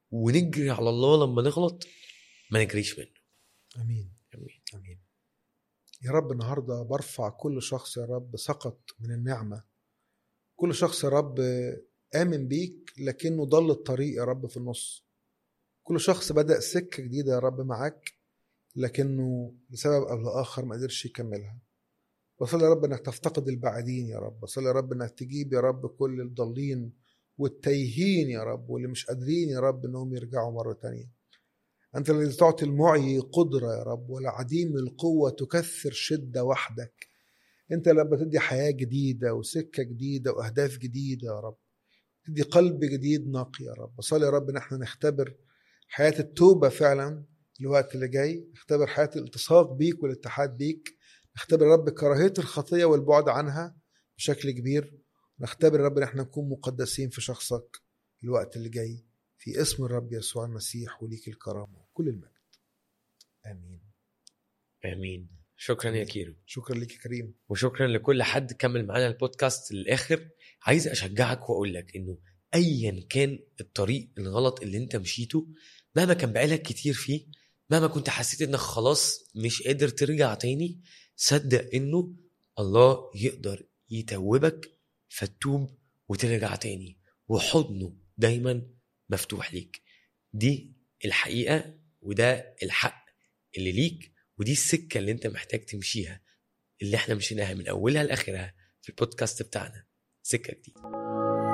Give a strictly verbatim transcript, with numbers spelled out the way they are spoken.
ونجري على الله لما نغلط، ما نجريش منه. امين امين. امين. يا رب النهارده برفع كل شخص يا رب سقط من النعمه، كل شخص يا رب آمن بيك لكنه ضل الطريق يا رب في النص، كل شخص بدأ سكة جديدة يا رب معاك لكنه لسبب أو لآخر ما قدرش يكملها. بصلي يا رب أنك تفتقد البعيدين يا رب، بصلي يا رب أنك تجيب يا رب كل الضالين والتايهين يا رب واللي مش قادرين يا رب أنهم يرجعوا مرة تانية. أنت الذي تعطي المعي قدرة يا رب، والعديم القوة تكثر شدة وحدك. أنت لما تدي حياة جديدة وسكة جديدة وأهداف جديدة يا رب، تدي قلب جديد نقي يا رب. بصلي يا رب ان احنا نختبر حياة التوبة فعلا الوقت اللي جاي، نختبر حياة الالتصاق بيك والاتحاد بيك، نختبر يا رب كراهية الخطية والبعد عنها بشكل كبير، نختبر يا رب ان احنا نكون مقدسين في شخصك الوقت اللي جاي، في اسم الرب يسوع المسيح، وليك الكرامة وكل المجد. آمين امين. شكرا يا كيرو. شكرا لك يا كريم، وشكرا لكل حد كمل معانا البودكاست للآخر. عايز أشجعك وأقول لك إنه أيا كان الطريق الغلط اللي انت مشيته، مهما كان بقالك كتير فيه، مهما كنت حسيت إنك خلاص مش قادر ترجع تاني، صدق إنه الله يقدر يتوبك فتوب وترجع تاني، وحضنه دايما مفتوح ليك. دي الحقيقة وده الحق اللي ليك، ودي السكة اللي انت محتاج تمشيها، اللي احنا مشيناها من اولها لاخرها في البودكاست بتاعنا، سكة جديدة.